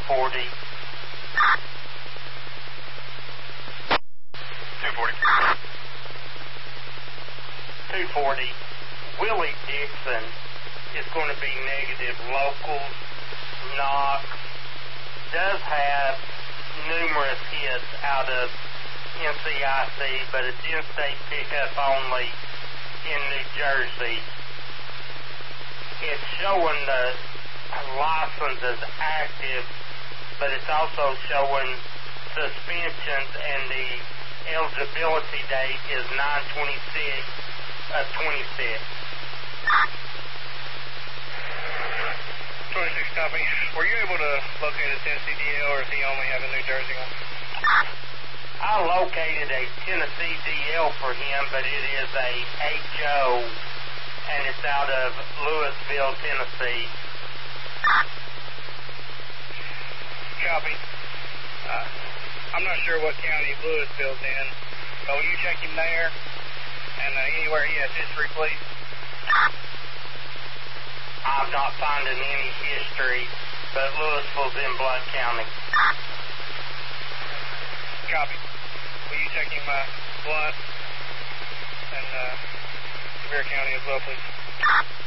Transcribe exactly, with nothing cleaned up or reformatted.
forty. two forty. two forty. Willie Dixon is going to be negative. Locals, Knox, does have numerous hits out of N C I C, but it's in-state pickup only in New Jersey. It's showing the license as active, but it's also showing suspensions, and the eligibility date is nine twenty-six of twenty-six. twenty-six copy. Were you able to locate a Tennessee D L, or does he only have a New Jersey one? I located a Tennessee D L for him, but it is a H O, and it's out of Louisville, Tennessee. Copy. Uh, I'm not sure what county Louisville's in, but will you check him there and uh, anywhere he has history, please? I'm not finding any history, but Louisville's in Blount County. Copy. Will you check him uh, Blount and uh, Sevier County as well, please?